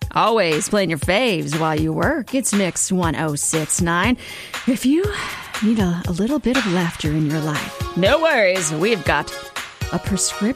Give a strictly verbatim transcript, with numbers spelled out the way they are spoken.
Always playing your faves while you work. It's Mix one oh six point nine. If you need a, a little bit of laughter in your life, no worries. We've got a prescription